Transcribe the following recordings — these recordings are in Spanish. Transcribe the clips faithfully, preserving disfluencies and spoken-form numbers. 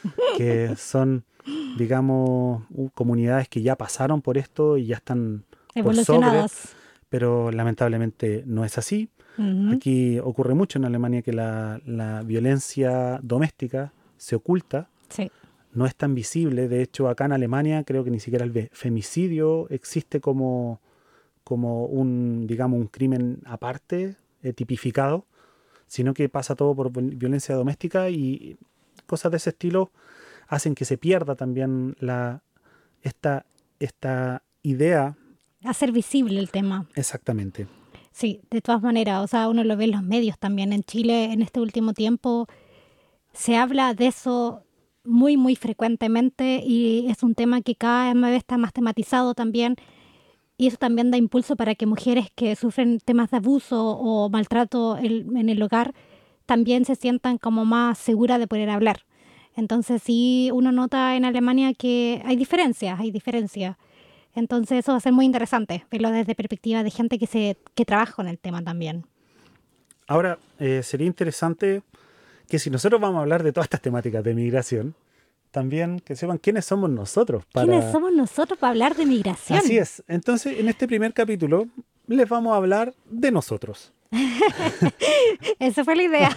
que son, digamos, u- comunidades que ya pasaron por esto y ya están por sobre, Evolucionadas. pero lamentablemente no es así. Ujú. Aquí ocurre mucho en Alemania que la, la violencia doméstica se oculta, Sí. no es tan visible. De hecho, acá en Alemania creo que ni siquiera el ve- femicidio existe como, como un, digamos, un crimen aparte, eh, tipificado, sino que pasa todo por viol- violencia doméstica y cosas de ese estilo hacen que se pierda también la, esta, esta idea Hacer visible el tema. exactamente. Sí, de todas maneras, o sea, uno lo ve en los medios también. En Chile, en este último tiempo, se habla de eso muy, muy frecuentemente y es un tema que cada vez está más tematizado también. Y eso también da impulso para que mujeres que sufren temas de abuso o maltrato en, en el hogar también se sientan como más seguras de poder hablar. Entonces sí, uno nota en Alemania que hay diferencias, hay diferencias. Entonces eso va a ser muy interesante, verlo desde perspectiva de gente que, se, que trabaja con el tema también. Ahora, eh, sería interesante que si nosotros vamos a hablar de todas estas temáticas de migración, también que sepan quiénes somos nosotros ¿Quiénes para... somos nosotros para hablar de Así migración? es. Entonces, en este primer capítulo les vamos a hablar de nosotros. Esa fue la idea.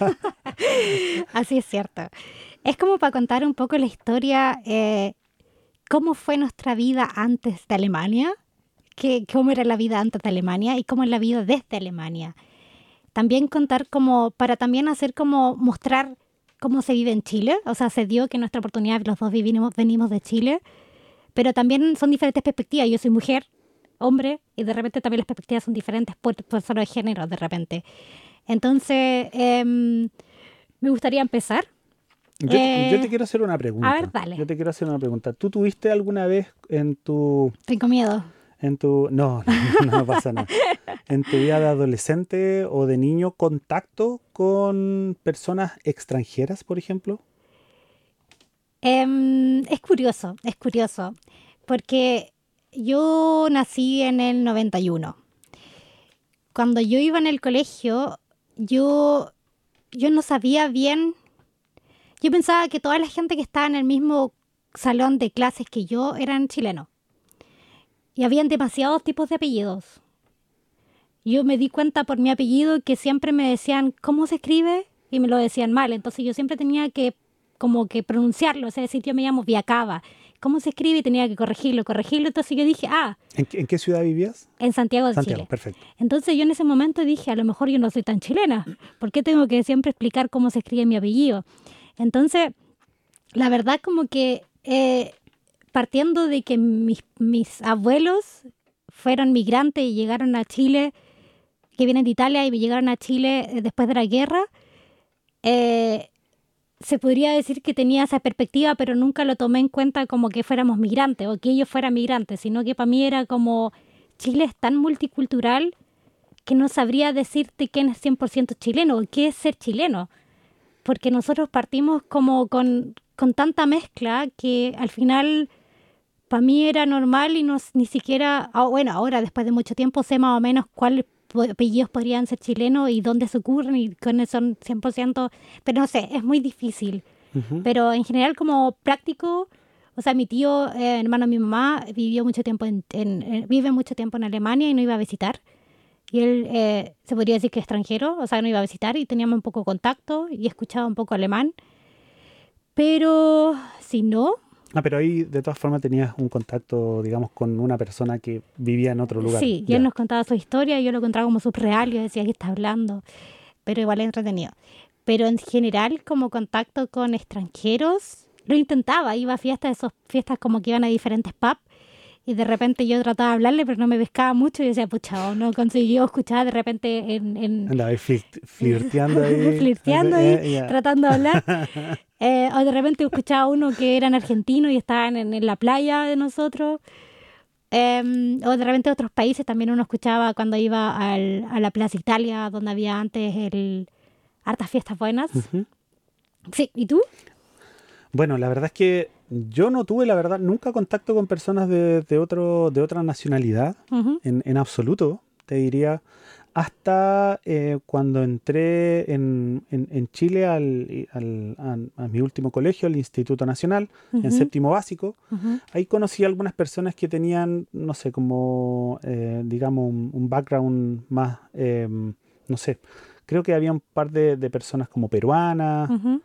Así es cierto. Es como para contar un poco la historia, eh, cómo fue nuestra vida antes de Alemania, que, cómo era la vida antes de Alemania y cómo es la vida desde Alemania. También contar como, para también hacer como mostrar cómo se vive en Chile. O sea, se dio que nuestra oportunidad, los dos vivimos, venimos de Chile, pero también son diferentes perspectivas. Yo soy mujer, hombre, y de repente también las perspectivas son diferentes por, por solo de género, de repente. Entonces, em, me gustaría empezar. Yo te, yo te Eh, quiero hacer una a ver, pregunta. dale. Yo te quiero hacer una pregunta. ¿Tú tuviste alguna vez en tu, Tengo miedo. en tu, no, no, no, no pasa nada, en tu vida de adolescente o de niño contacto con personas extranjeras, por ejemplo? Em, es curioso, es curioso, porque yo nací en el noventa y uno. Cuando yo iba en el colegio, yo, yo no sabía bien, yo pensaba que toda la gente que estaba en el mismo salón de clases que yo eran chilenos. Y habían demasiados tipos de apellidos. Yo me di cuenta por mi apellido que siempre me decían cómo se escribe y me lo decían mal. Entonces yo siempre tenía que como que pronunciarlo. O sea, decir yo me llamo Viacaba. ¿Cómo se escribe? Y tenía que corregirlo, corregirlo. Entonces yo dije, ah, ¿En, qué en qué ciudad vivías? en Santiago de Santiago, Chile. perfecto. Entonces yo en ese momento dije, a lo mejor yo no soy tan chilena. ¿Por qué tengo que siempre explicar cómo se escribe mi apellido? Entonces, la verdad como que eh, partiendo de que mis, mis abuelos fueron migrantes y llegaron a Chile, que vienen de Italia y llegaron a Chile eh, después de la guerra, eh, se podría decir que tenía esa perspectiva, pero nunca lo tomé en cuenta como que fuéramos migrantes o que ellos fueran migrantes, sino que para mí era como Chile es tan multicultural que no sabría decirte quién es cien por ciento chileno o qué es ser chileno, porque nosotros partimos como con, con tanta mezcla que al final para mí era normal y no, ni siquiera, ah, bueno, ahora después de mucho tiempo sé más o menos cuáles po- apellidos podrían ser chilenos y dónde se ocurren y quiénes son cien por ciento, pero no sé, es muy difícil. Ujú. Pero en general como práctico, o sea, mi tío, eh, hermano de mi mamá, vivió mucho tiempo en, en- en- vive mucho tiempo en Alemania y no iba a visitar. Y él eh, se podría decir que extranjero, o sea, no iba a visitar y teníamos un poco de contacto y escuchaba un poco alemán. Pero si no, Ah, pero ahí de todas formas tenías un contacto, digamos, con una persona que vivía en otro lugar. sí, y él Ya. nos contaba su historia y yo lo encontraba como subreal y yo decía, ¿qué está hablando? Pero igual es entretenido. Pero en general, como contacto con extranjeros, lo intentaba, iba a fiestas, esas fiestas como que iban a diferentes pubs y de repente yo trataba de hablarle, pero no me pescaba mucho y decía, pucha, o no conseguí escuchar de repente en, en Andaba ahí flirt- flirteando ahí. así, flirteando ahí, eh, ya. tratando de hablar. Eh, o de repente escuchaba uno que eran argentinos y estaban en, en la playa de nosotros. Eh, o de repente otros países también uno escuchaba cuando iba al, a la Plaza Italia, donde había antes el, hartas fiestas buenas. Ujú. Sí, ¿y tú? Bueno, la verdad es que yo no tuve, la verdad, nunca contacto con personas de, de otro, de otra nacionalidad, Ujú. en, en absoluto, te diría. hasta eh, cuando entré en, en- en Chile al, al- a, a mi último colegio, el Instituto Nacional, en Ujú, séptimo básico. ujú, Ahí conocí a algunas personas que tenían, no sé, como, eh, digamos, un, un background más, em, no sé, creo que había un par de, de personas como peruanas, ujú,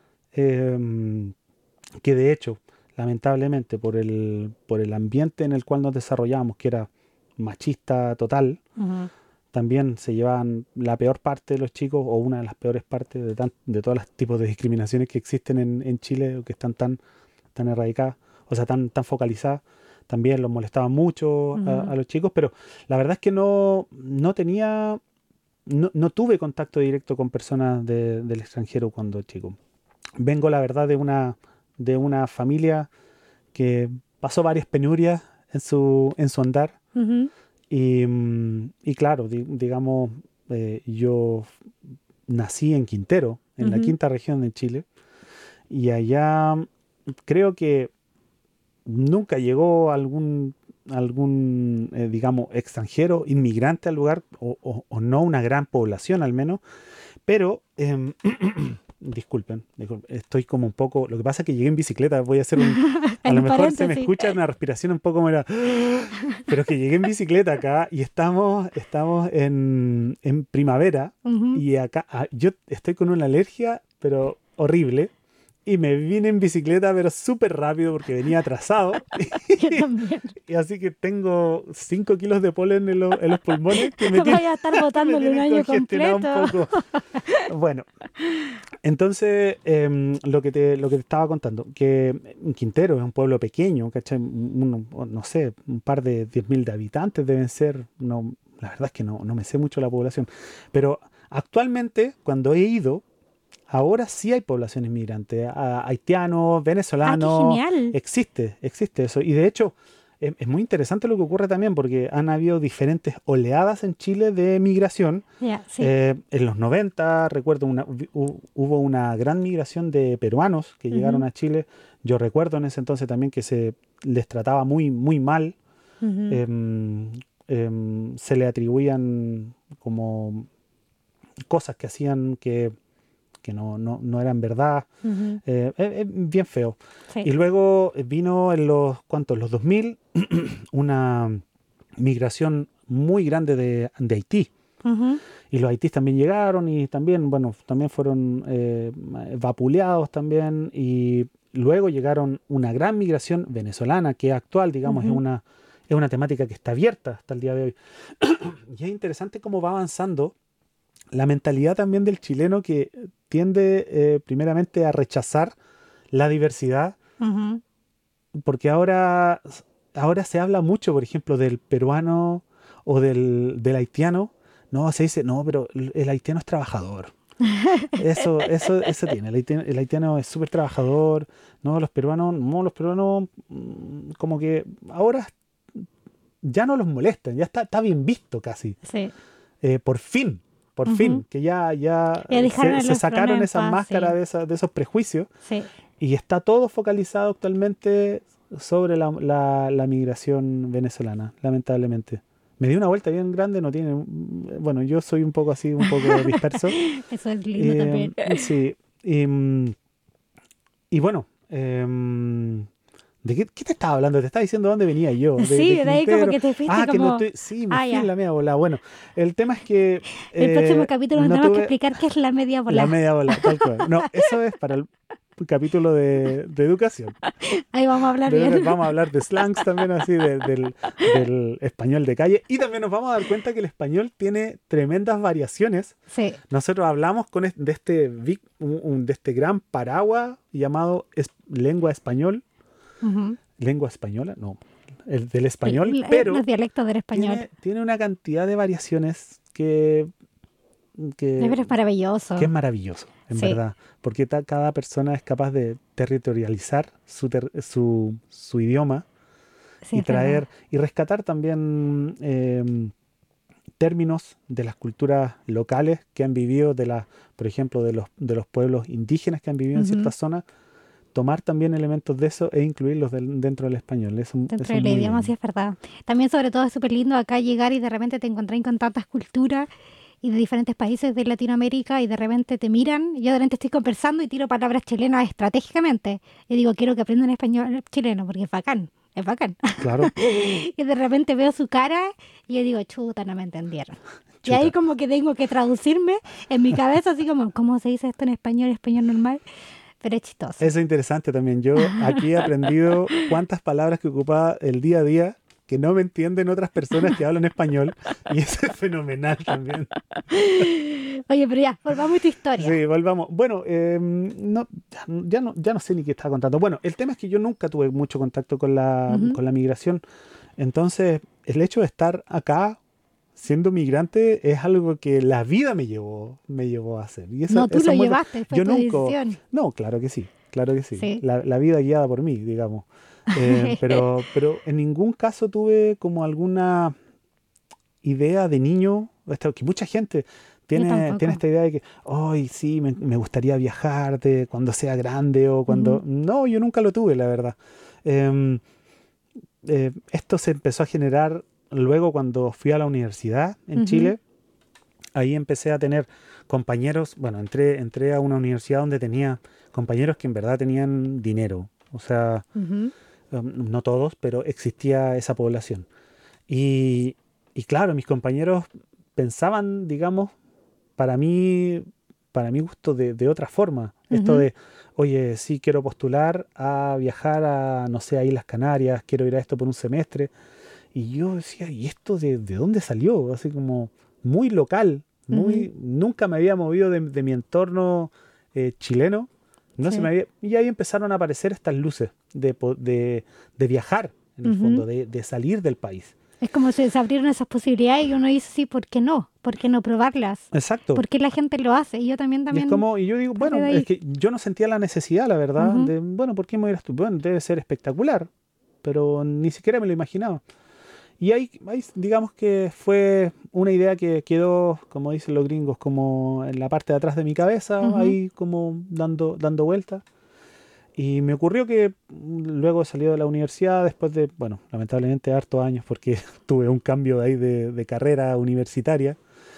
em, que de hecho, lamentablemente, por el, por el ambiente en el cual nos desarrollábamos, que era machista total, ujú. también se llevaban la peor parte de los chicos, o una de las peores partes de, tan- de todos los tipos de discriminaciones que existen en, en Chile, o que están tan, tan erradicadas, o sea, tan, tan focalizadas. También los molestaba mucho a, Ujú. a los chicos, pero la verdad es que no, no tenía, no, no tuve contacto directo con personas de- del extranjero cuando chico. Vengo, la verdad, de una, de una familia que pasó varias penurias en su, en su andar. Ujú. Y, mm, y claro, di- digamos, eh, yo f- nací en Quintero, en la Ujú. quinta región de Chile, y allá mm, creo que nunca llegó algún, algún eh, digamos, extranjero, inmigrante al lugar, o, o- o no una gran población al menos, pero, em, disculpen, disculpen, estoy como un poco, lo que pasa es que llegué en bicicleta, voy a hacer un, a lo En mejor se me paréntesis. escucha una respiración un poco mera, pero es que llegué en bicicleta acá y estamos, estamos en, en primavera Ujú. y acá ah, yo estoy con una alergia, pero horrible. Y me vine en bicicleta, pero súper rápido porque venía atrasado. Yo también. Y así que tengo cinco kilos de polen en, lo- en los pulmones que me tienen, Voy a estar me botándole un tienen año congestionado un completo. poco. Bueno, entonces, em, lo que te, lo que te estaba contando, que Quintero es un pueblo pequeño, ¿cachai? Un- un- no sé, un par de diez mil de habitantes deben ser, no, la verdad es que no, no me sé mucho la población, pero actualmente, cuando he ido, ahora sí hay población inmigrante, a- haitianos, Ah, qué venezolanos, genial. existe, existe eso. Y de hecho, es, es muy interesante lo que ocurre también, porque han habido diferentes oleadas en Chile de migración. Ya, sí. Eh, en los noventa, recuerdo, una- hu- hubo una gran migración de peruanos que llegaron Ujú, a Chile. Yo recuerdo en ese entonces también que se les trataba muy, muy mal. ujú. Em, em, se le atribuían como cosas que hacían que, que no, no, no eran verdad. Ujú. Eh, es, es bien feo. Sí. Y luego vino en los, ¿cuántos? Los dos mil, una migración muy grande de, de Haití. Ujú. Y los haitises también llegaron y también, bueno, también fueron eh, vapuleados también. Y luego llegaron una gran migración venezolana, que es actual, digamos, es Ujú. una, es una temática que está abierta hasta el día de hoy. Y es interesante cómo va avanzando la mentalidad también del chileno, que tiende eh, primeramente a rechazar la diversidad, Ujú. porque ahora, ahora se habla mucho, por ejemplo, del peruano o del, del haitiano. No, se dice, no, pero el el haitiano es trabajador. Eso, eso, eso tiene. El haitiano, el haitiano es súper trabajador. No, los peruanos, no, los peruanos, mm, como que ahora ya no los molestan, ya está, está bien visto casi. Sí. Eh, por fin, por Ujú. fin, que ya, ya Ya dejaron se, a se los peruanos sacaron en esas paz, máscaras sí. de, esa- de esos prejuicios Sí. y está todo focalizado actualmente sobre la, la- la migración venezolana, lamentablemente. Me di una vuelta bien grande, no tiene... Bueno, yo soy un poco así, un poco disperso. Eso es lindo Eh, también. sí, y, mm, y bueno, em, ¿de qué, qué te estaba hablando? Te estaba diciendo dónde venía yo, de, Sí, de de ahí como Quintero. que te fuiste Ah, que no como, estoy... Sí, me ah, fui en ya. la media bola. Bueno, el tema es que El próximo eh, capítulo nos no tenemos que tuve explicar qué es la media la bola. media bola, tal cual. No, eso es para el capítulo de, de educación. Ahí vamos a hablar De educa- bien. vamos a hablar de slangs también, así, de- del, del español de calle. Y también nos vamos a dar cuenta que el español tiene tremendas variaciones. Sí. Nosotros hablamos con es- de, este, big- un- un- de este gran paraguas llamado es- lengua español. Ujú. Lengua española, no, el del Sí, español, la- los pero dialectos del español. tiene, tiene una cantidad de variaciones que, De que veras que es maravilloso. maravilloso, en Sí, verdad, porque ta- cada persona es capaz de territorializar su, ter- su, su idioma sí, y es verdad. traer y rescatar también em, términos de las culturas locales que han vivido, de la, por ejemplo, de los, de los pueblos indígenas que han vivido en Ujú. ciertas zonas, tomar también elementos de eso e incluirlos del- dentro del español. Eso, Dentro eso es del muy idioma, sí lindo. es verdad. También, sobre todo, es súper lindo acá llegar y de repente te encontrás con tantas culturas y de diferentes países de Latinoamérica y de repente te miran. Yo de repente estoy conversando y tiro palabras chilenas estratégicamente. Y digo, quiero que aprendan español chileno porque es bacán, es bacán. Claro. Y de repente veo su cara y yo digo, chuta, no me entendieron. Chuta. Y ahí como que tengo que traducirme en mi cabeza, así como, ¿cómo se dice esto en español, español normal? Pero es chistoso. Eso es interesante también. Yo aquí he aprendido cuántas palabras que ocupaba el día a día que no me entienden otras personas que hablan español. Y eso es fenomenal también. Oye, pero ya, volvamos a tu historia. Sí, volvamos. Bueno, eh, no, ya, no, ya no sé ni qué estaba contando. Bueno, el tema es que yo nunca tuve mucho contacto con la, Ujú. con la migración. Entonces, el hecho de estar acá siendo migrante es algo que la vida me llevó, me llevó a hacer. Y eso, No, tú eso lo es muy- llevaste, fue yo tu nunca, decisión. no, claro que sí, claro que sí. Sí. La, la vida guiada por mí, digamos. Eh, pero, pero en ningún caso tuve como alguna idea de niño, esto, que mucha gente tiene, tampoco. tiene esta idea de que, ay, sí, me, me gustaría viajar de cuando sea grande o cuando... Ujú. No, yo nunca lo tuve, la verdad. Em, eh, esto se empezó a generar luego cuando fui a la universidad en Ujú. Chile. Ahí empecé a tener compañeros, bueno, entré, entré a una universidad donde tenía compañeros que en verdad tenían dinero. O sea, Ujú. um, no todos, pero existía esa población. Y, y claro, mis compañeros pensaban, digamos, para mí, para mi gusto, de, de otra forma. Esto Ujú. de, oye, sí quiero postular a viajar a, no sé, a Islas Canarias, quiero ir a esto por un semestre. Y yo decía, ¿y esto de, de dónde salió? Así como muy local, Ujú. muy, nunca me había movido de, de mi entorno eh, chileno. No se me Sí. había, y ahí empezaron a aparecer estas luces de, po- de, de viajar, en el fondo, Ujú. de, de salir del país. Es como si se abrieron esas posibilidades y uno dice, sí, ¿por qué no? ¿Por qué no probarlas? Exacto. ¿Por qué la gente lo hace? Y yo también, Y es también, como, y yo digo, parte de bueno, es ahí. que yo no sentía la necesidad, la verdad, Ujú. de, bueno, ¿por qué me voy a ir a estu- Bueno, debe ser espectacular, pero ni siquiera me lo imaginaba. Y ahí, ahí, digamos que fue una idea que quedó, como dicen los gringos, como en la parte de atrás de mi cabeza, Ujú. ahí como dando, dando vueltas. Y me ocurrió que mm, luego salió de la universidad, después de, bueno, lamentablemente hartos años, porque tuve un cambio de ahí de, de carrera universitaria.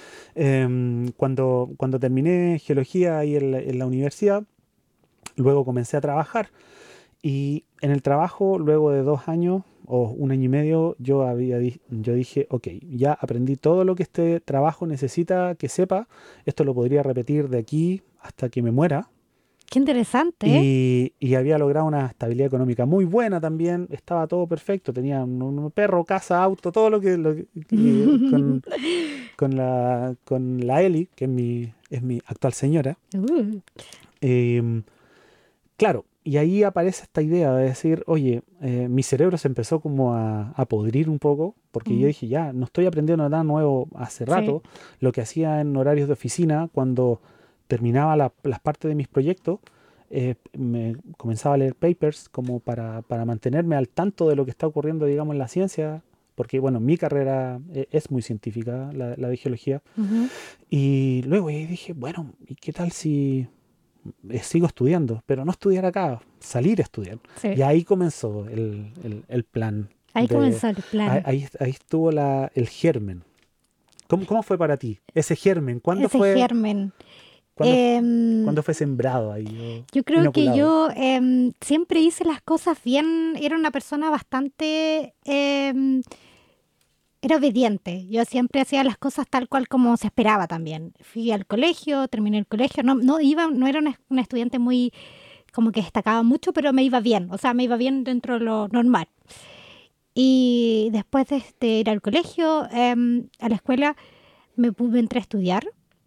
Em, cuando, cuando terminé geología ahí en la, en la universidad, luego comencé a trabajar. Y en el trabajo, luego de dos años o un año y medio, yo, había, di- yo dije, ok, ya aprendí todo lo que este trabajo necesita que sepa. Esto lo podría repetir de aquí hasta que me muera. Qué interesante, ¿eh? Y, y había logrado una estabilidad económica muy buena también. Estaba todo perfecto. Tenía un, un perro, casa, auto, todo lo que... lo que- y con, con la, con la Eli, que es mi, es mi actual señora. Uh. Em, Claro, y ahí aparece esta idea de decir, oye, eh, mi cerebro se empezó como a, a podrir un poco, porque yo Mm. dije, ya, no estoy aprendiendo nada nuevo hace Sí. rato. Lo que hacía en horarios de oficina, cuando terminaba la- las partes de mis proyectos, eh, me comenzaba a leer papers como para, para mantenerme al tanto de lo que está ocurriendo, digamos, en la ciencia, porque, bueno, mi carrera eh, es muy científica, la, la de geología. Ujú. Y luego ahí dije, bueno, ¿y qué tal si eh, sigo estudiando, pero no estudiar acá, salir a estudiar? Sí. Y ahí comenzó el, el- el plan. Ahí De, comenzó el ahí, plan. ahí- ahí estuvo la, el germen. ¿Cómo, cómo fue para ti ese germen? ¿Cuándo Ese fue, germen. cuándo, f- Em, cuándo fue sembrado ahí o yo creo que inoculado? yo em, siempre hice las cosas bien. Era una persona bastante... em, era obediente. Yo siempre hacía las cosas tal cual como se esperaba también. Fui al colegio, terminé el colegio. No, no iba, no era una, una estudiante muy como que destacaba mucho, pero me iba bien. O sea, me iba bien dentro de lo normal. Y después de este, ir al colegio, em, a la escuela, me, pu- me entré a estudiar.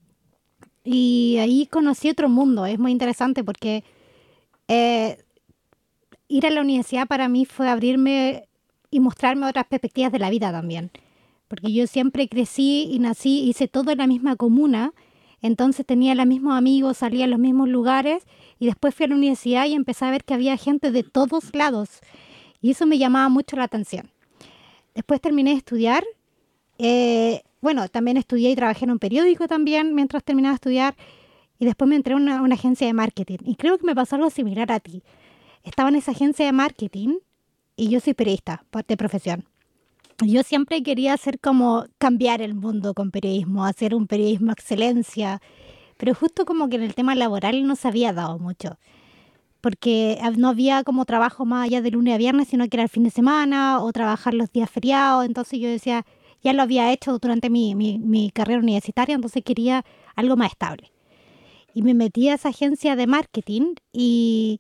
Y ahí conocí otro mundo. Es muy interesante porque eh, ir a la universidad para mí fue abrirme y mostrarme otras perspectivas de la vida también. Porque yo siempre crecí y nací, hice todo en la misma comuna, entonces tenía los mismos amigos, salía a los mismos lugares y después fui a la universidad y empecé a ver que había gente de todos lados y eso me llamaba mucho la atención. Después terminé de estudiar, eh, bueno, también estudié y trabajé en un periódico también mientras terminaba de estudiar y después me entré a una, una agencia de marketing y creo que me pasó algo similar a ti. Estaba en esa agencia de marketing y yo soy periodista por- de profesión. yo siempre quería hacer como cambiar el mundo con periodismo, hacer un periodismo excelencia, pero justo como que en el tema laboral no se había dado mucho, porque no había como trabajo más allá de lunes a viernes, sino que era el fin de semana o trabajar los días feriados. Entonces yo decía, ya lo había hecho durante mi, mi, mi carrera universitaria, entonces quería algo más estable. Y me metí a esa agencia de marketing y,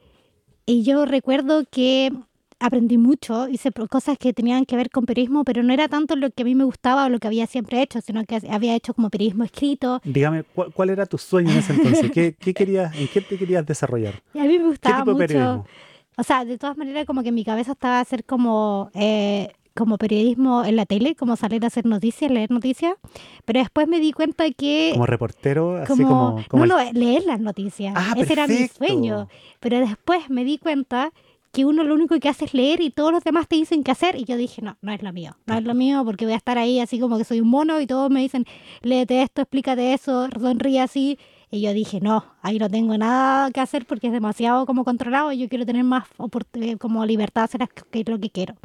y yo recuerdo que aprendí mucho, hice cosas que tenían que ver con periodismo, pero no era tanto lo que a mí me gustaba o lo que había siempre hecho, sino que había hecho como periodismo escrito. Dígame, ¿cuál, cuál era tu sueño en ese entonces? ¿Qué, qué querías, ¿En qué te querías desarrollar? Y a mí me ¿Qué gustaba tipo de mucho, periodismo? o sea, de todas maneras como que en mi cabeza estaba hacer como, eh, como periodismo en la tele, como salir a hacer noticias, leer noticias, pero después me di cuenta que Como reportero, así como, como, no, como el... no, leer las noticias, Ah, ese era mi sueño, perfecto. pero después me di cuenta que uno lo único que hace es leer y todos los demás te dicen qué hacer y yo dije, no, no es lo mío, no es lo mío porque voy a estar ahí así como que soy un mono y todos me dicen, léete esto, explícate eso, sonríe así y yo dije, no, ahí no tengo nada que hacer porque es demasiado como controlado y yo quiero tener más oport- como libertad de hacer que- lo que quiero.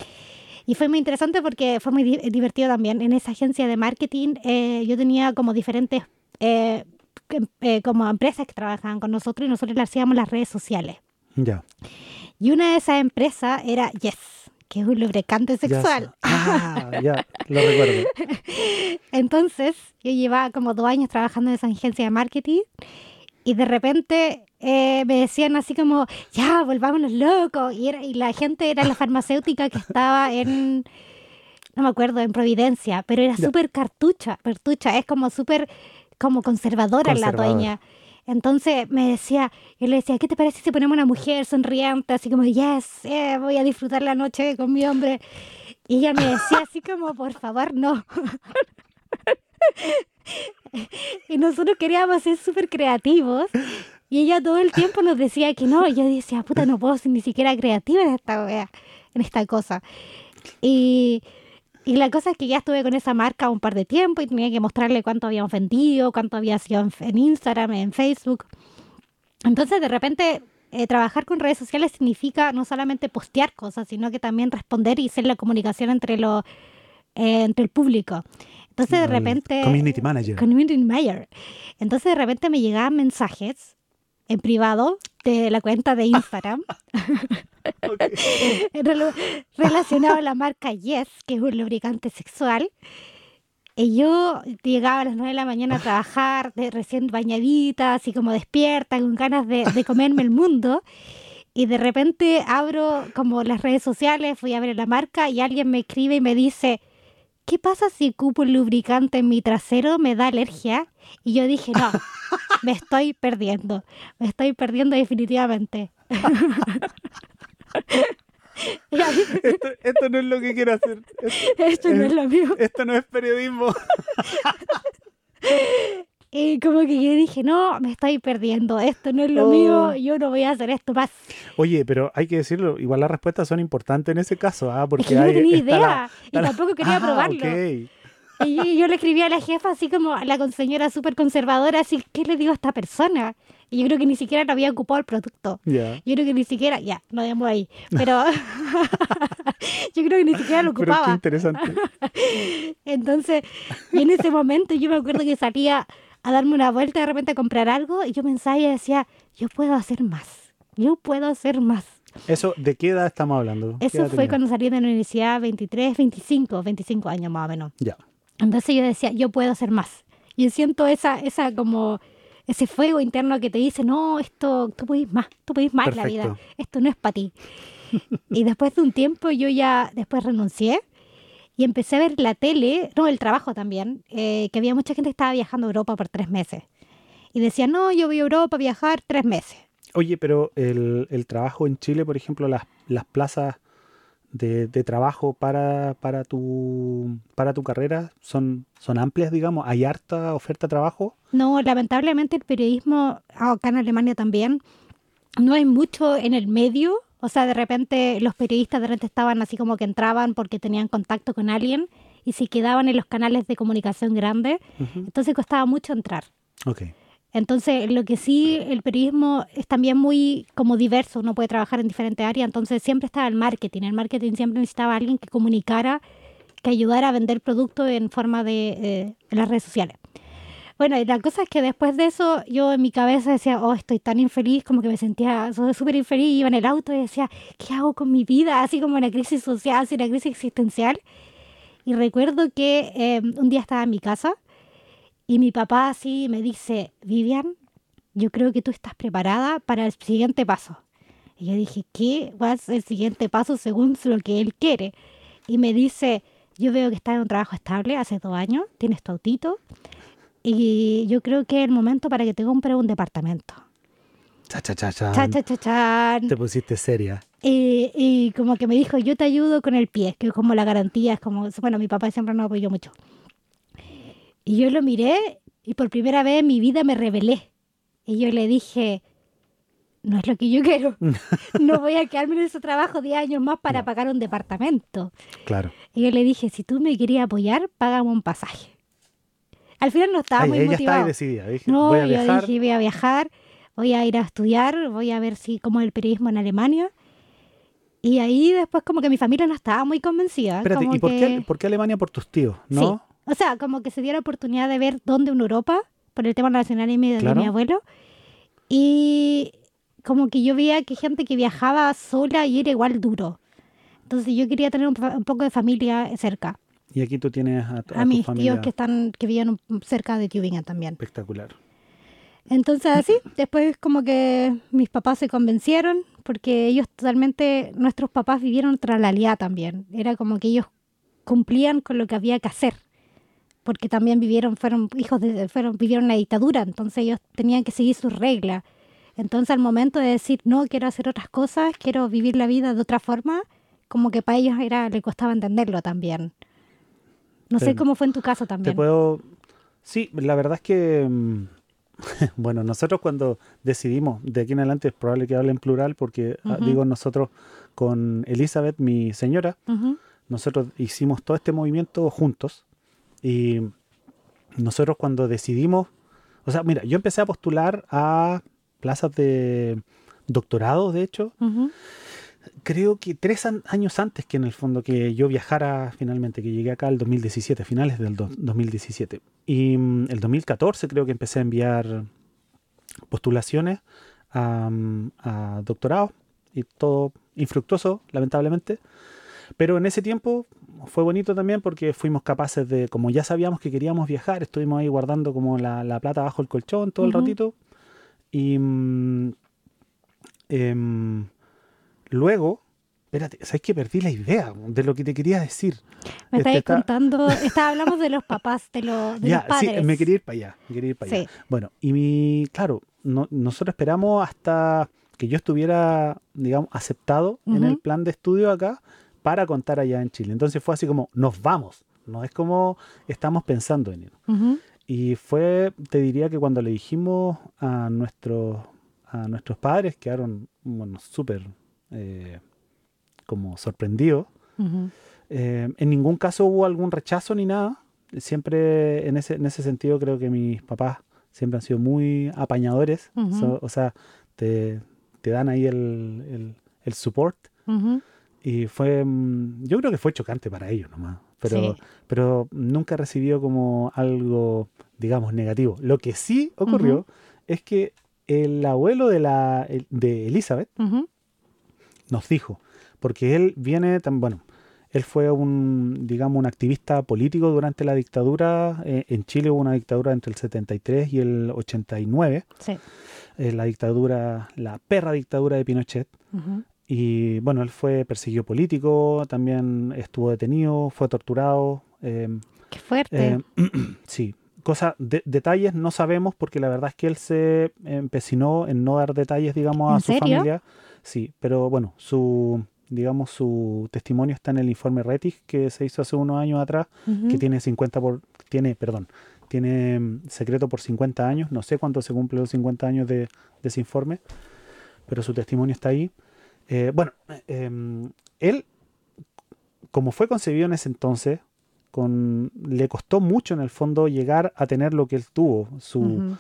Y fue muy interesante porque fue muy di- divertido también. En esa agencia de marketing eh, yo tenía como diferentes eh, em- eh, como empresas que trabajaban con nosotros y nosotros le hacíamos las redes sociales. Ya, Y una de esas empresas era Yes, que es un lubricante ya sé. sexual. Ah, ya, lo recuerdo. Entonces yo llevaba como dos años trabajando en esa agencia de marketing y de repente eh, me decían así como, ya, volvámonos locos. Y, era, y la gente era la farmacéutica que estaba en, no me acuerdo, en Providencia, pero era Ya, súper cartucha, cartucha, es como súper como conservadora la conservadora. dueña. Entonces me decía, yo le decía, ¿qué te parece si ponemos una mujer sonriente? Así como, yes, eh, voy a disfrutar la noche con mi hombre. Y ella me decía así como, por favor, no. Y nosotros queríamos ser súper creativos. Y ella todo el tiempo nos decía que no. Y yo decía, puta, no puedo ser ni siquiera creativa en esta wea, en esta cosa. Y, y la cosa es que ya estuve con esa marca un par de tiempo y tenía que mostrarle cuánto habíamos vendido, cuánto había sido en, en Instagram, en Facebook. Entonces, de repente, eh, trabajar con redes sociales significa no solamente postear cosas, sino que también responder y ser la comunicación entre, lo, eh, entre el público. Entonces, de El community repente, manager. community manager. Entonces, de repente me llegaban mensajes en privado de la cuenta de Instagram Ok. relo- relacionado a la marca Yes, que es un lubricante sexual. Y yo llegaba a las nueve de la mañana a trabajar, de, recién bañadita, así como despierta, con ganas de, de comerme el mundo. Y de repente abro como las redes sociales, fui a ver la marca y alguien me escribe y me dice, ¿qué pasa si ocupo un lubricante en mi trasero? ¿Me da alergia? Y yo dije, no, me estoy perdiendo, me estoy perdiendo definitivamente. Y a mí, Esto, esto no es lo que quiero hacer. Esto, esto no es eh, lo mío. esto no es periodismo. Y como que yo dije, no, me estoy perdiendo, esto no es lo mío, Oh. yo no voy a hacer esto más. Oye, pero hay que decirlo, igual las respuestas son importantes en ese caso, ¿ah? Es que Porque yo no hay, tenía está la, idea y está la- tampoco quería Ah, ok. probarlo. Y yo, yo le escribí a la jefa así como a la señora súper conservadora, así, ¿qué le digo a esta persona? Y yo creo que ni siquiera lo había ocupado el producto. Ya. Yo creo que ni siquiera, ya, no dejamos ahí. Pero yo creo que ni siquiera lo Pero qué ocupaba. interesante. Entonces, y en ese momento yo me acuerdo que salía a darme una vuelta de repente a comprar algo y yo pensaba y decía, yo puedo hacer más, yo puedo hacer más. Eso, ¿de qué edad estamos hablando? ¿Qué Eso edad fue tenía? cuando salí de la universidad, veintitrés, veinticinco, veinticinco años más o menos. Ya. Entonces yo decía, yo puedo hacer más. Y siento esa, esa como, ese fuego interno que te dice, no, esto, tú puedes más, tú puedes más en la vida, Perfecto. esto no es para ti. Y después de un tiempo yo ya después renuncié y empecé a ver la tele, no, el trabajo también, eh, que había mucha gente que estaba viajando a Europa por tres meses. Y decía, no, yo voy a Europa a viajar tres meses. Oye, pero el, el trabajo en Chile, por ejemplo, las, las plazas de, de trabajo para, para, tu, para tu carrera son, son amplias, digamos. ¿Hay harta oferta de trabajo? No, lamentablemente el periodismo, acá en Alemania también, no hay mucho en el medio. O sea, de repente los periodistas de repente estaban así como que entraban porque tenían contacto con alguien y se quedaban en los canales de comunicación grandes. Ujú. Entonces costaba mucho entrar. Ok. Entonces, lo que sí, el periodismo es también muy como diverso, uno puede trabajar en diferentes áreas, entonces siempre estaba el marketing. El marketing siempre necesitaba a alguien que comunicara, que ayudara a vender productos en forma de eh, en las redes sociales. Bueno, y la cosa es que después de eso, yo en mi cabeza decía, oh, estoy tan infeliz, como que me sentía súper infeliz, iba en el auto y decía, ¿qué hago con mi vida? Así como una crisis social, así una crisis existencial. Y recuerdo que eh, un día estaba en mi casa y mi papá así me dice, Vivian, yo creo que tú estás preparada para el siguiente paso. Y yo dije, ¿qué va a ser el siguiente paso según lo que él quiere? Y me dice, yo veo que estás en un trabajo estable hace dos años, tienes tu autito, y yo creo que es el momento para que te compre un departamento. Cha, cha, cha, chan. Cha, cha, cha, chan. Te pusiste seria. Y, y como que me dijo, yo te ayudo con el pie, que es como la garantía, es como, bueno, mi papá siempre nos apoyó mucho. Y yo lo miré y por primera vez en mi vida me rebelé. Y yo le dije, no es lo que yo quiero. No voy a quedarme en ese trabajo diez años más para No. pagar un departamento. Claro. Y yo le dije, si tú me querías apoyar, págame un pasaje. Al final no estaba Ay, muy ella está ahí motivado. decidida. Dije, No, voy a yo viajar. dije, voy a viajar, voy a ir a estudiar, voy a ver si cómo es el periodismo en Alemania. Y ahí después como que mi familia no estaba muy convencida. Espérate, como ¿y por, que... qué, por qué Alemania? Por tus tíos, Sí, ¿no? o sea, como que se dio la oportunidad de ver dónde en Europa, por el tema nacional de mi, de Claro. mi abuelo. Y como que yo veía que gente que viajaba sola y era igual duro. Entonces yo quería tener un, un poco de familia cerca. Y aquí tú tienes a, a A tu mis familia tíos que están que vivían cerca de Tübingen también. espectacular. Entonces así, después como que mis papás se convencieron porque ellos totalmente, nuestros papás vivieron tras la realidad también. Era como que ellos cumplían con lo que había que hacer, porque también vivieron, fueron hijos de, fueron, vivieron la dictadura, entonces ellos tenían que seguir sus reglas. Entonces al momento de decir, no, quiero hacer otras cosas, quiero vivir la vida de otra forma, como que para ellos era, le costaba entenderlo también. No sé Te, cómo fue en tu caso te también. puedo... Sí, la verdad es que... mm, bueno, nosotros cuando decidimos, de aquí en adelante es probable que hable en plural porque ah, Ujú. digo nosotros con Elizabeth, mi señora, Ujú, nosotros hicimos todo este movimiento juntos y nosotros cuando decidimos, o sea, mira, yo empecé a postular a plazas de doctorado, de hecho, ujú. creo que tres an- años antes que en el fondo que yo viajara finalmente, que llegué acá el dos mil diecisiete, finales del do- dos mil diecisiete. Y mm, el dos mil catorce creo que empecé a enviar postulaciones a, mm, a doctorado y todo infructuoso, lamentablemente. Pero en ese tiempo fue bonito también porque fuimos capaces de, como ya sabíamos que queríamos viajar, estuvimos ahí guardando como la, la plata bajo el colchón todo el Ujú. ratito. Y mm, em, luego, espérate, ¿sabes que perdí la idea de lo que te quería decir? Me Este estáis está, contando, está, hablamos de los papás, de, lo, de los ya, sí, padres. me quería ir para allá, me quería ir para allá. Sí. Bueno, y mi, claro, no- nosotros esperamos hasta que yo estuviera, digamos, aceptado en el Ujú. plan de estudio acá para contar allá en Chile. Entonces fue así como, nos vamos, no es como estamos pensando en ir. Ujú. Y fue, te diría que cuando le dijimos a nuestros, a nuestros padres, quedaron, bueno, súper eh, como sorprendidos. Ujú. Eh, en ningún caso hubo algún rechazo ni nada. Siempre en ese, en ese sentido creo que mis papás siempre han sido muy apañadores. Ujú. So- o sea, te, te dan ahí el, el, el support. Ujú. Y fue, mm, yo creo que fue chocante para ellos nomás. Pero, Sí. pero nunca recibió como algo, digamos, negativo. Lo que sí ocurrió Ujú. es que el abuelo de, la, el- de Elizabeth Ujú. nos dijo, porque él viene tan, bueno, él fue un, digamos, un activista político durante la dictadura. Eh, en Chile hubo una dictadura entre el setenta y tres y el ochenta y nueve, Sí. eh, la dictadura, la perra dictadura de Pinochet. Ujú. Y bueno, él fue perseguido político, también estuvo detenido, fue torturado. eh, Qué fuerte. eh, sí, cosas, de- detalles no sabemos porque la verdad es que él se empecinó en no dar detalles, digamos, a ¿En su serio? familia. Sí, pero bueno, su, digamos, su testimonio está en el informe Rettig que se hizo hace unos años atrás, que Ujú. tiene cincuenta por, tiene, perdón, tiene mm, secreto por cincuenta años. No sé cuánto se cumple los cincuenta años de, de ese informe, pero su testimonio está ahí. Eh, bueno, eh, em, él, como fue concebido en ese entonces, con, le costó mucho en el fondo llegar a tener lo que él tuvo. Su, Ujú.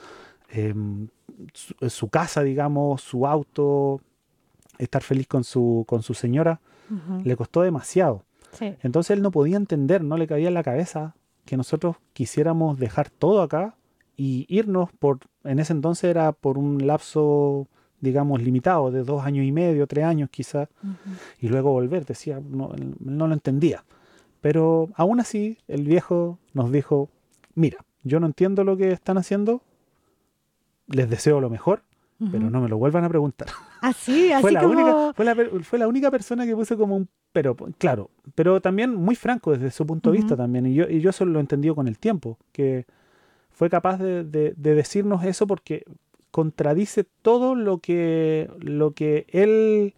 eh, su, su casa, digamos, su auto, estar feliz con su, con su señora, Ujú. le costó demasiado. Sí. Entonces él no podía entender, no le cabía en la cabeza que nosotros quisiéramos dejar todo acá y irnos por, en ese entonces era por un lapso, digamos, limitado, de dos años y medio, tres años quizás, Ujú. y luego volver. Decía, no, él no lo entendía. Pero aún así, el viejo nos dijo, mira, yo no entiendo lo que están haciendo, les deseo lo mejor, pero Ujú. no me lo vuelvan a preguntar. Así, Fue así la única, como... fue la, per- fue la única persona que puso como un pero, claro, pero también muy franco desde su punto de vista Ujú. también. Y yo, y yo eso lo he entendido con el tiempo, que fue capaz de, de- de decirnos eso porque contradice todo lo que, lo que él,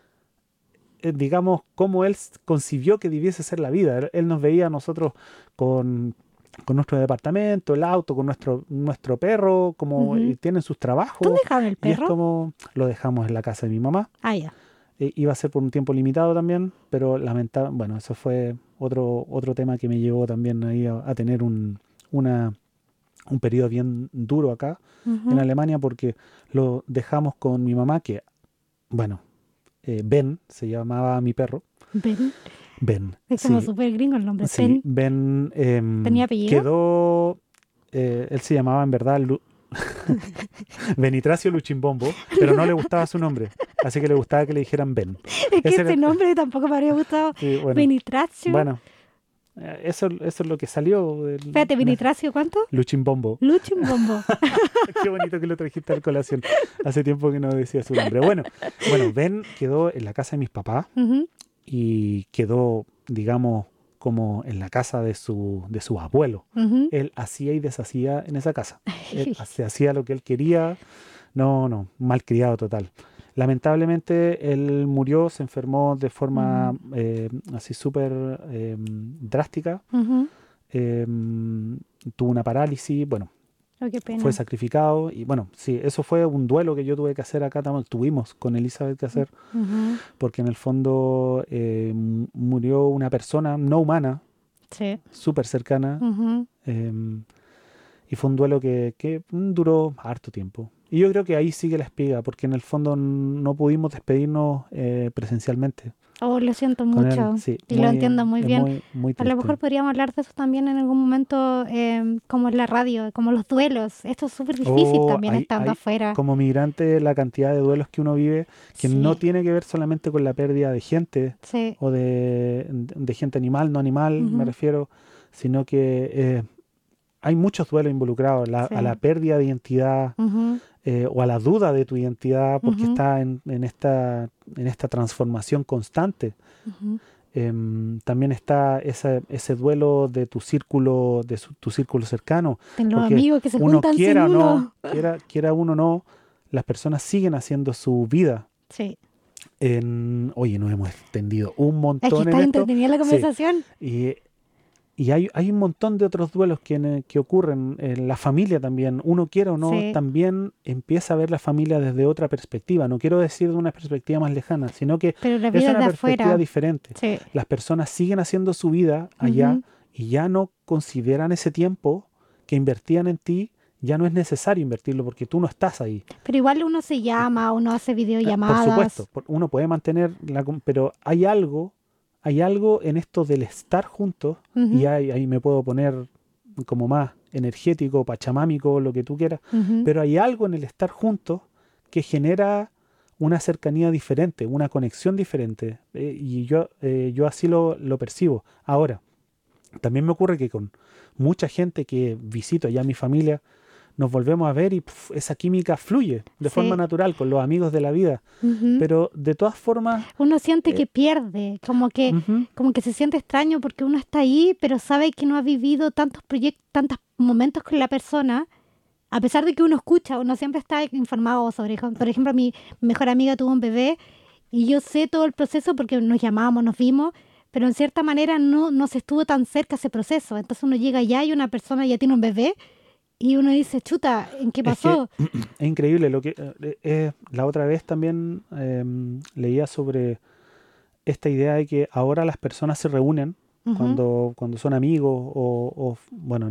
eh, digamos, cómo él s- concibió que debiese ser la vida. Él, él nos veía a nosotros con, con nuestro departamento, el auto, con nuestro, nuestro perro, como Ujú. eh, tienen sus ¿Dónde trabajos, dejaron el y es perro? como lo dejamos en la casa de mi mamá. Ah, ya. Eh, iba a ser por un tiempo limitado también, pero lamentable, bueno, eso fue otro, otro tema que me llevó también ahí a, a tener un, una, un periodo bien duro acá en Ujú. Alemania porque lo dejamos con mi mamá, que, bueno, eh, Ben se llamaba mi perro. Ben. Ben, Es como sí, súper gringo el nombre. sí, Ben. Ben em, ¿Tenía apellido? quedó, eh, él se llamaba en verdad Lu- Benitracio Luchimbombo, pero no le gustaba su nombre, así que le gustaba que le dijeran Ben. Es que Ese era ese el- nombre tampoco me habría gustado. sí, bueno, Benitracio. bueno, eh, eso, eso es lo que salió del Espérate, en ese- ¿Benitracio cuánto? Luchimbombo. Luchimbombo. Qué bonito que lo trajiste a colación. Hace tiempo que no decía su nombre. Bueno, bueno, Ben quedó en la casa de mis papás Ujú. y quedó, digamos, como en la casa de su, de su abuelo. Ujú. Él hacía y deshacía en esa casa. Él se hacía lo que él quería. No, no, malcriado total. Lamentablemente él murió, se enfermó de forma Mm. eh, así súper eh, drástica. Ujú. Eh, tuvo una parálisis, bueno, Oh, qué fue pena. sacrificado y bueno, sí, eso fue un duelo que yo tuve que hacer acá, tam- tuvimos con Elizabeth que hacer, Ujú. porque en el fondo eh, mu- murió una persona no humana, Sí. súper cercana, Ujú. em, y fue un duelo que, que mm, duró harto tiempo. Y yo creo que ahí sigue la espiga, porque en el fondo n- no pudimos despedirnos eh, presencialmente Oh, lo siento con él. mucho Sí, y lo muy, entiendo muy es bien. muy, muy A lo mejor triste. podríamos hablar de eso también en algún momento, em, como en la radio, como los duelos. Esto es súper difícil O también hay, estando hay, afuera. como migrante, la cantidad de duelos que uno vive, que no Sí, tiene que ver solamente con la pérdida de gente sí. o de, de gente animal, no animal, me Ujú. refiero, sino que eh, hay muchos duelos involucrados, la- a la Sí. pérdida de identidad Ujú. eh, o a la duda de tu identidad porque Ujú. está en, en esta, en esta transformación constante. Ujú. Em, también está ese, ese duelo de tu círculo, de su- tu círculo cercano, De los porque amigos que se uno juntan sin quiera o no, uno. quiera, quiera uno o no, las personas siguen haciendo su vida. Sí. En, oye, nos hemos extendido un Es que montón en está esto, entretenida la sí, conversación. y, y hay, hay un montón de otros duelos que, en- que ocurren en la familia también. Uno quiera o no, Sí. también empieza a ver la familia desde otra perspectiva. No quiero decir de una perspectiva más lejana, sino que Pero la es vida una de perspectiva afuera. diferente. Sí. Las personas siguen haciendo su vida allá Ujú. y ya no consideran ese tiempo que invertían en ti, ya no es necesario invertirlo porque tú no estás ahí. Pero igual uno se llama, uno hace Ah, por supuesto, videollamadas. por- uno puede mantener la, com- pero hay algo, hay algo en esto del estar juntos y Ujú. ahí, ahí me puedo poner como más energético, pachamámico, lo que tú quieras, Ujú. pero hay algo en el estar juntos que genera una cercanía diferente, una conexión diferente eh, y yo, eh, yo así lo, lo percibo. Ahora, también me ocurre que con mucha gente que visito allá mi familia, nos volvemos a ver y puf, esa química fluye de forma Sí. natural con los amigos de la vida. Ujú. Pero de todas formas, Uno siente eh, que pierde, como que, ujú, como que se siente extraño porque uno está ahí, pero sabe que no ha vivido tantos proyectos, tantos momentos con la persona. A pesar de que uno escucha, uno siempre está informado sobre, por ejemplo, mi mejor amiga tuvo un bebé y yo sé todo el proceso porque nos llamamos, nos vimos, pero en cierta manera no, no se estuvo tan cerca ese proceso. Entonces uno llega allá y una persona ya tiene un bebé y uno dice, chuta, ¿en qué es que pasó? es increíble lo que eh, eh, la otra vez también em, leía sobre esta idea de que ahora las personas se reúnen Ujú. cuando, cuando son amigos o, o, bueno, ne-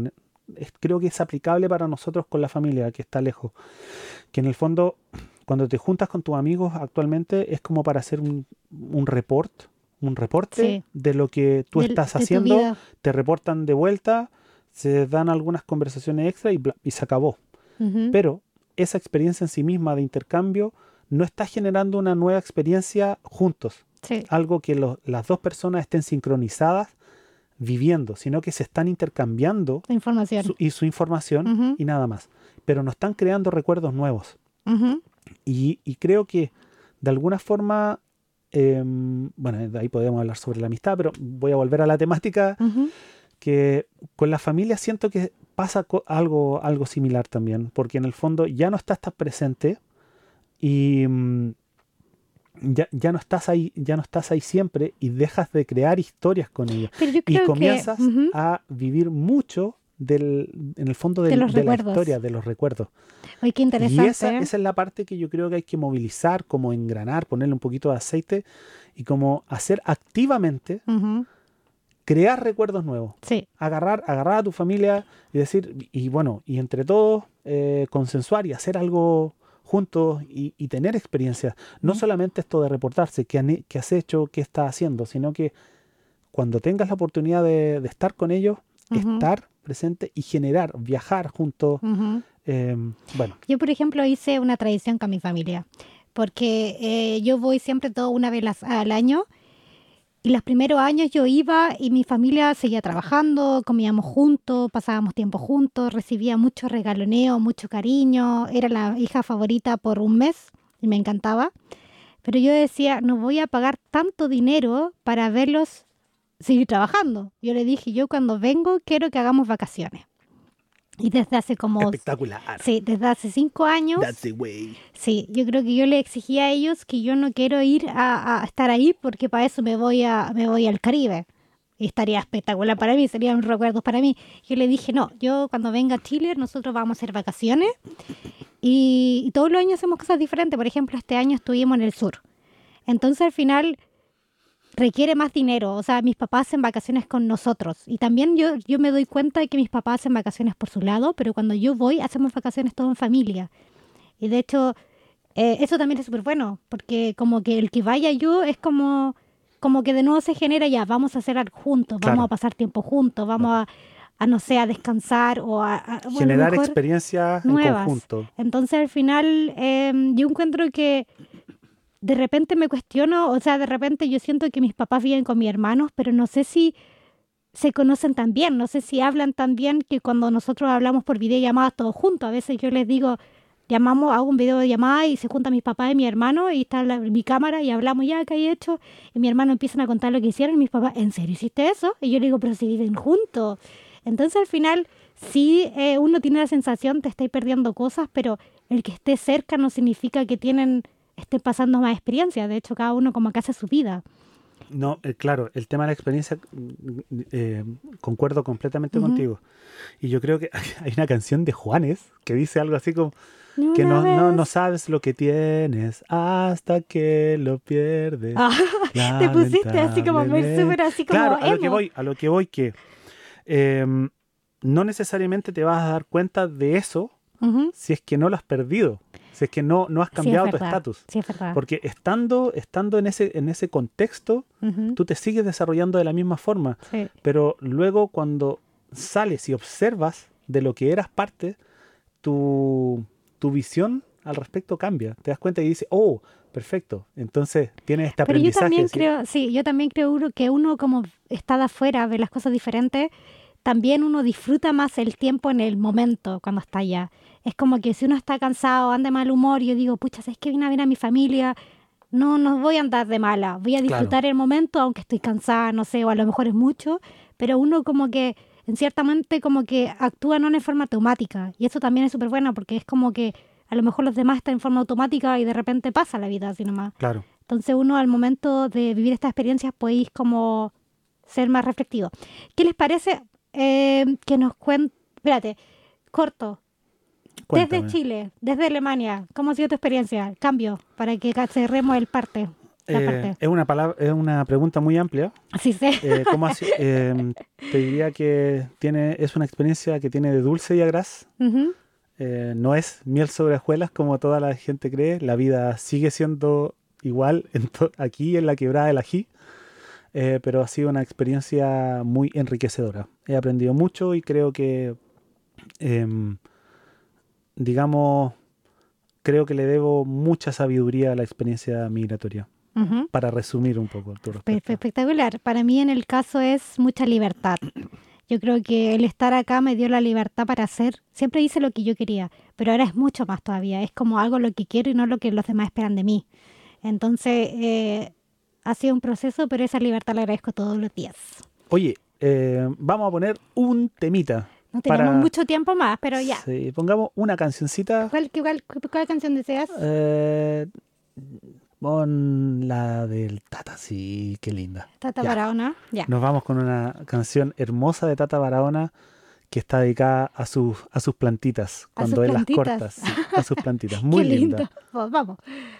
es- creo que es aplicable para nosotros con la familia que está lejos. Que en el fondo, cuando te juntas con tus amigos actualmente, es como para hacer un, un report, un reporte Sí. de lo que tú Del- estás de tu haciendo, vida. te reportan de vuelta, se dan algunas conversaciones extra y, bla- y se acabó. Ujú. Pero esa experiencia en sí misma de intercambio no está generando una nueva experiencia juntos. Sí. Algo que lo- las dos personas estén sincronizadas viviendo, sino que se están intercambiando La información. su- y su información Ujú. y nada más. Pero no están creando recuerdos nuevos. Ujú. Y, y creo que de alguna forma, em, bueno, de ahí podemos hablar sobre la amistad, pero voy a volver a la temática Ujú. que con la familia siento que pasa co- algo, algo similar también, porque en el fondo ya no estás tan presente y mm, ya, ya no estás ahí, ya no estás ahí siempre y dejas de crear historias con ellos. Pero yo Y creo que comienzas ujú, a vivir mucho del, en el fondo de del- los de la recuerdos. historia, de los recuerdos. Oye, qué Y interesante. esa, ¿eh? esa es la parte que yo creo que hay que movilizar, como engranar, ponerle un poquito de aceite y como hacer activamente, Ujú. crear recuerdos nuevos. Sí. Agarrar, agarrar a tu familia y decir, y bueno, y entre todos eh, consensuar y hacer algo juntos y, y tener experiencias. No Mm. solamente esto de reportarse, qué, han he- qué has hecho, qué estás haciendo, sino que cuando tengas la oportunidad de, de estar con ellos, Ujú. estar presente y generar, viajar juntos. Ujú. eh, bueno, Yo, por ejemplo, hice una tradición con mi familia, porque eh, yo voy siempre todo una vez las- al año, y los primeros años yo iba y mi familia seguía trabajando, comíamos juntos, pasábamos tiempo juntos, recibía mucho regaloneo, mucho cariño, era la hija favorita por un mes y me encantaba, pero yo decía, no voy a pagar tanto dinero para verlos seguir trabajando. Yo le dije, yo cuando vengo quiero que hagamos vacaciones. Y desde hace como, espectacular. sí, desde hace cinco años, That's the way. sí, yo creo que yo le exigía a ellos que yo no quiero ir a, a estar ahí porque para eso me voy a me voy al Caribe. Y estaría espectacular para mí, serían recuerdos para mí. Yo le dije, no, yo cuando venga a Chile, nosotros vamos a hacer vacaciones y, y todos los años hacemos cosas diferentes. Por ejemplo, este año estuvimos en el sur. Entonces, al final, requiere más dinero. O sea, mis papás hacen vacaciones con nosotros. Y también yo, yo me doy cuenta de que mis papás hacen vacaciones por su lado, pero cuando yo voy, hacemos vacaciones todo en familia. Y de hecho, eh, eso también es súper bueno, porque como que el que vaya yo es como, como que de nuevo se genera ya, vamos a hacer algo juntos, vamos Claro. a pasar tiempo juntos, vamos a, a, no sé, a descansar o a, a bueno, a lo Generar mejor experiencias en nuevas. conjunto. Entonces al final eh, yo encuentro que de repente me cuestiono, o sea, de repente yo siento que mis papás viven con mis hermanos, pero no sé si se conocen tan bien, no sé si hablan tan bien que cuando nosotros hablamos por videollamadas todos juntos, a veces yo les digo, llamamos, hago un video de llamada y se juntan mis papás y mi hermano y está la, mi cámara y hablamos ya qué hay hecho y mi hermano empiezan a contar lo que hicieron y mis papás, ¿en serio hiciste eso? Y yo le digo, pero si viven juntos. Entonces al final sí eh, uno tiene la sensación te estáis perdiendo cosas, pero el que esté cerca no significa que tienen esté pasando más experiencia. De hecho, cada uno como que hace su vida. No, eh, claro, el tema de la experiencia, mm, eh, concuerdo completamente Ujú. contigo. Y yo creo que hay una canción de Juanes que dice algo así como Ni que una no, no, no vez. sabes lo que tienes hasta que lo pierdes. Ah, te pusiste así como muy lamentablemente. súper así como Claro, a lo que emo. voy, a lo que voy que em, no necesariamente te vas a dar cuenta de eso Ujú. si es que no lo has perdido, si es que no, no has Sí, es cambiado tu verdad. estatus. Sí, es verdad. Porque estando, estando en ese, en ese contexto, Ujú. tú te sigues desarrollando de la misma forma. Sí. Pero luego cuando sales y observas de lo que eras parte, tu, tu visión al respecto cambia. Te das cuenta y dices, oh, perfecto. Entonces tienes este Pero yo aprendizaje. también ¿sí? creo, sí, yo también creo uno, que uno como está de afuera, ve las cosas diferentes, también uno disfruta más el tiempo en el momento cuando está allá. Es como que si uno está cansado, anda de mal humor, yo digo, pucha, ¿sabes qué? Vine a ver a mi familia, no, no voy a andar de mala, voy a disfrutar el momento, aunque estoy cansada, no sé, o a lo mejor es mucho, pero uno como que, en cierta mente, como que actúa no en forma automática. Y eso también es súper bueno, porque es como que a lo mejor los demás están en forma automática y de repente pasa la vida así nomás. Claro. Entonces uno al momento de vivir estas experiencias podéis como ser más reflectivo. ¿Qué les parece eh, que nos cuenten, espérate, corto, Cuéntame. desde Chile, desde Alemania, cómo ha sido tu experiencia? Cambio, para que cerremos el parte. la Eh, parte. es, una palabra, es una pregunta muy amplia. Sí sé. Eh, ¿cómo así? Eh, te diría que tiene, es una experiencia que tiene de dulce y a gras. Ujú. Eh, no es miel sobre hojuelas como toda la gente cree. La vida sigue siendo igual en to- aquí en la Quebrada del Ají, eh, pero ha sido una experiencia muy enriquecedora. He aprendido mucho y creo que, em, digamos, creo que le debo mucha sabiduría a la experiencia migratoria. Ujú. Para resumir un poco tu Pe- respuesta. Espectacular. Para mí en el caso es mucha libertad. Yo creo que el estar acá me dio la libertad para hacer. Siempre hice lo que yo quería, pero ahora es mucho más todavía. Es como hago lo que quiero y no lo que los demás esperan de mí. Entonces, eh, ha sido un proceso, pero esa libertad la agradezco todos los días. Oye, eh, vamos a poner un temita No tenemos para... mucho tiempo más, pero ya. Sí, pongamos una cancioncita. ¿Cuál, qué- cuál, cuál canción deseas? Eh, pon la del Tata, sí, qué linda. Tata Ya, Barahona. Ya. nos vamos con una canción hermosa de Tata Barahona que está dedicada a sus, a sus plantitas, A sus cuando él las plantitas. corta, sí, a sus plantitas. Qué Muy linda. lindo. Pues vamos.